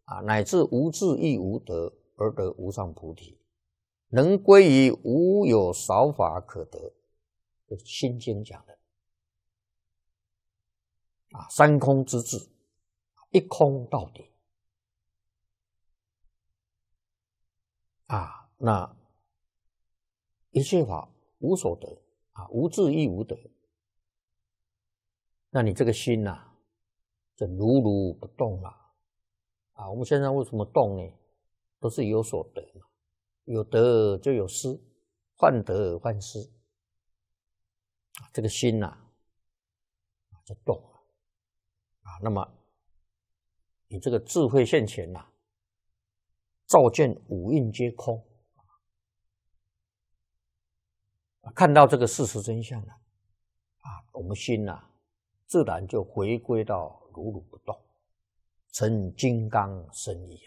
乃至无智亦无得而得无上菩提，能归于无有少法可得。这是《心经》讲的三空之智，一空到底那一切法无所得无智亦无得。那你这个心就如如不动了我们现在为什么动呢？都是有所得嘛，有得就有失，患得患失这个心就动了那么你这个智慧现前照见五蕴皆空看到这个事实真相了我们心自然就回归到如如不动，成金刚身意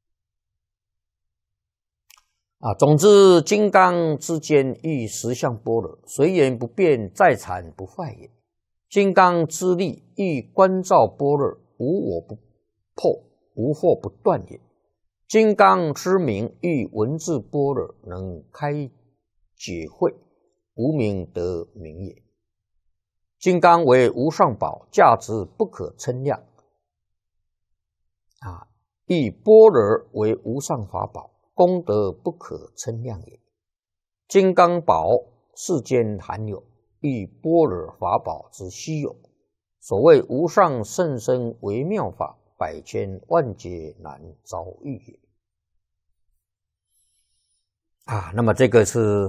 总之金刚之间亦实相般若，随缘不变，在禅不坏也。金刚之力亦观照般若，无我不破，无惑不断也。金刚之名亦文字般若，能开解慧，无名得名也。金刚为无上宝，价值不可称量亦般若为无上法宝，功德不可称量也。金刚宝世间罕有，亦般若法宝之稀有。所谓无上甚深微妙法，百千万劫难遭遇也。那么这个是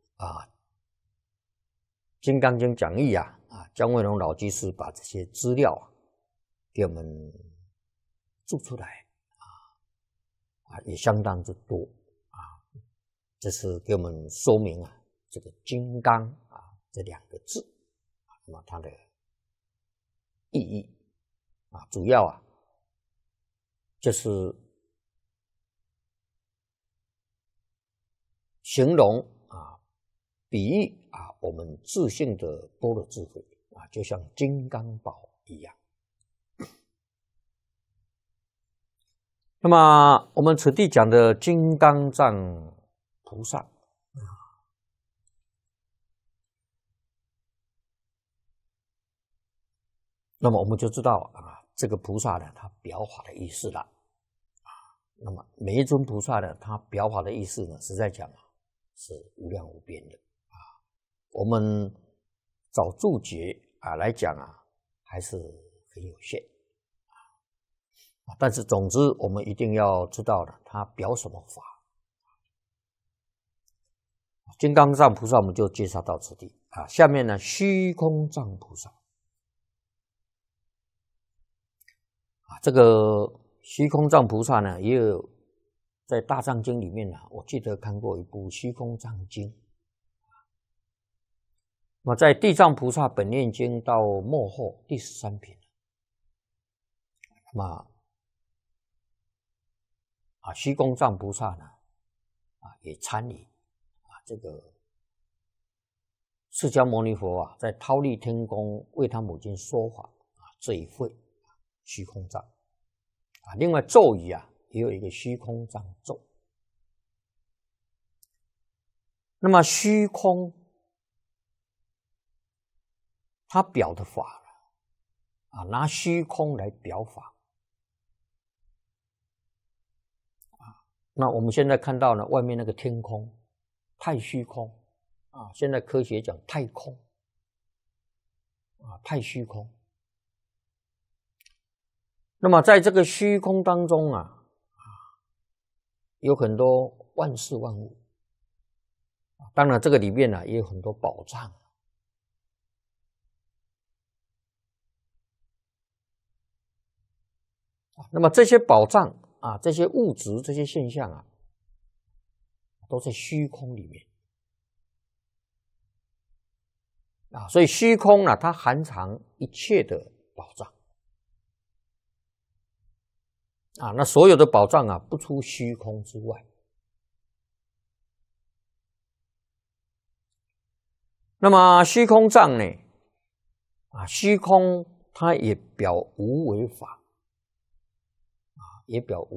金刚经讲义姜维龙老居士把这些资料给我们注出来也相当之多这是给我们说明这个金刚这两个字那么它的意义主要就是形容比喻我们自性的般若智慧就像金刚宝一样。那么我们此地讲的金刚藏菩萨那么我们就知道这个菩萨呢，他表法的意思了那么每一尊菩萨呢，他表法的意思呢，实在讲是无量无边的我们找注解来讲还是很有限但是总之我们一定要知道他表什么法。金刚藏菩萨我们就介绍到此地下面呢，虚空藏菩萨这个虚空藏菩萨呢，也有在大藏经里面我记得看过一部虚空藏经那么在地藏菩萨本愿经到末后第13品那么虚空藏菩萨呢也参与这个释迦牟尼佛在忉利天宫为他母亲说法这一会虚空藏另外咒语也有一个虚空藏咒。那么虚空它表的法拿虚空来表法那我们现在看到呢，外面那个天空太虚空现在科学讲太空太虚空。那么在这个虚空当中有很多万事万物当然这个里面也有很多宝藏那么这些宝藏这些物质这些现象都在虚空里面所以虚空它含藏一切的宝藏那所有的宝藏不出虚空之外。那么虚空藏呢虚空它也表无为法也表无